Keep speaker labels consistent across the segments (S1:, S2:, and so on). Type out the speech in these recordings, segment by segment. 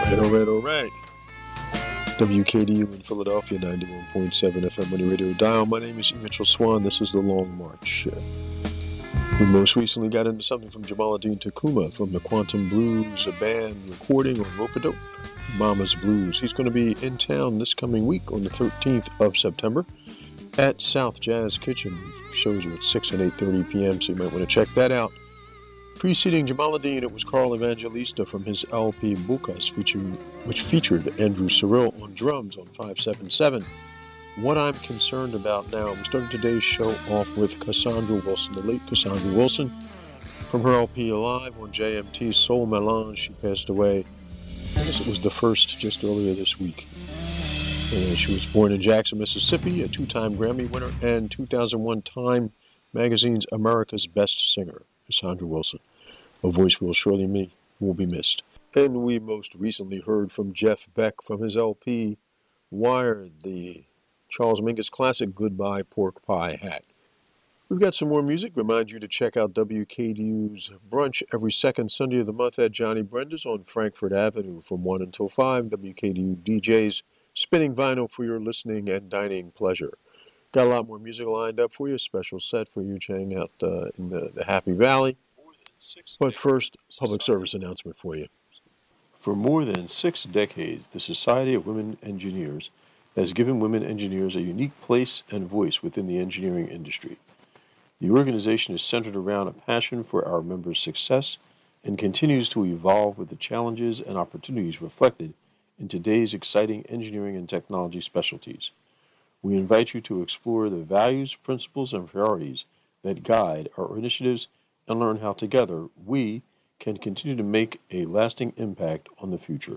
S1: All right. WKDU in Philadelphia, 91.7 FM on the radio dial. My name is E. Mitchell Swan. This is The Long March. We most recently got into something from Jamaluddin Tacuma from the Quantum Blues, a band recording on Rope-A-Dope, Mama's Blues. He's going to be in town this coming week on the 13th of September at South Jazz Kitchen. Shows are at 6 and 8:30 p.m., so you might want to check that out. Preceding Jamaluddin, it was Carl Evangelista from his LP Bukas, which featured Andrew Cyril on drums on 577. What I'm concerned about now, we started today's show off with Cassandra Wilson, the late Cassandra Wilson, from her LP Alive on JMT's Soul Melange. She passed away, I guess it was the first, just earlier this week. She was born in Jackson, Mississippi, a two-time Grammy winner and 2001 Time Magazine's America's Best Singer, Cassandra Wilson. A voice will be missed. And we most recently heard from Jeff Beck from his LP Wired, the Charles Mingus classic Goodbye Pork Pie Hat. We've got some more music. Remind you to check out WKDU's brunch every second Sunday of the month at Johnny Brenda's on Frankfurt Avenue from 1 until 5. WKDU DJs spinning vinyl for your listening and dining pleasure. Got a lot more music lined up for you. A special set for you to hang out in the Happy Valley. But first, public service announcement for you. For more than 6 decades, the Society of Women Engineers has given women engineers a unique place and voice within the engineering industry. The organization is centered around a passion for our members' success and continues to evolve with the challenges and opportunities reflected in today's exciting engineering and technology specialties. We invite you to explore the values, principles, and priorities that guide our initiatives and learn how together we can continue to make a lasting impact on the future.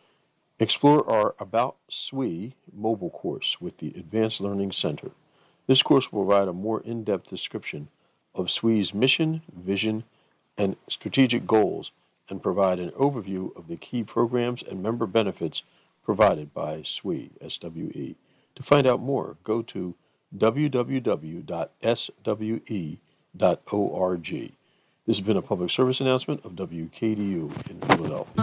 S1: Explore our About SWE mobile course with the Advanced Learning Center. This course will provide a more in-depth description of SWE's mission, vision, and strategic goals and provide an overview of the key programs and member benefits provided by SWE, S-W-E. To find out more, go to www.swe.org. This has been a public service announcement of WKDU in Philadelphia.